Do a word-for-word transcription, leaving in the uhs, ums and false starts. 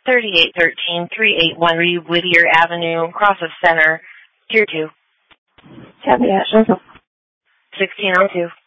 thirty-eight thirteen, three eighty-one Whittier Avenue, Cross of Center, Tier two. Copy that. sixteen oh two.